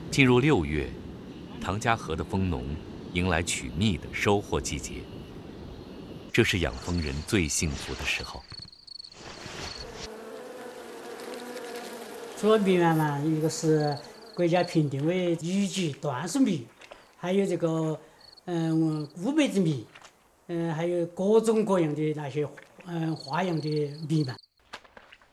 进入6月，唐家河的蜂农迎来取蜜的收获季节。这是养蜂人最幸福的时候。 除了蜜源嘛，一个是国家评定为一级椴树蜜，还有这个乌梅子蜜，还有各种各样的那些花样的蜜嘛。